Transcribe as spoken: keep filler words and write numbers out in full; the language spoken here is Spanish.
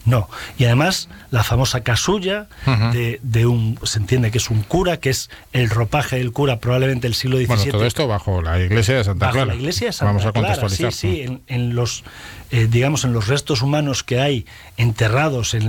No. Y además, la famosa casulla uh-huh. de, de un, se entiende que es un cura, que es el ropaje del cura probablemente del siglo diecisiete. Bueno, todo esto bajo la iglesia de Santa bajo Clara. la iglesia de Santa Vamos a Clara, contextualizar. sí, sí, en, en los, eh, digamos, en los restos humanos que hay enterrados en